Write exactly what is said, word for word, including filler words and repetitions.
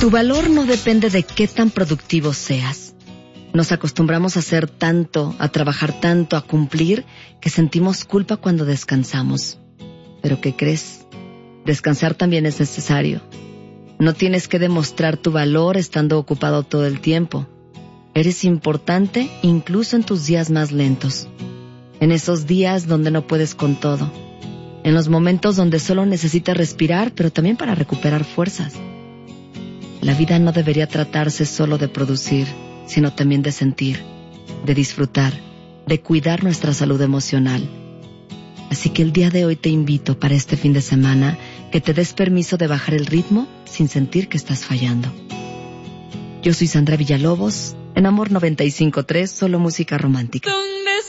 Tu valor no depende de qué tan productivo seas. Nos acostumbramos a hacer tanto, a trabajar tanto, a cumplir, que sentimos culpa cuando descansamos. ¿Pero qué crees? Descansar también es necesario. No tienes que demostrar tu valor estando ocupado todo el tiempo. Eres importante incluso en tus días más lentos. En esos días donde no puedes con todo. En los momentos donde solo necesitas respirar, pero también para recuperar fuerzas. La vida no debería tratarse solo de producir, sino también de sentir, de disfrutar, de cuidar nuestra salud emocional. Así que el día de hoy te invito para este fin de semana que te des permiso de bajar el ritmo sin sentir que estás fallando. Yo soy Sandra Villalobos, en Amor noventa y cinco punto tres, solo música romántica.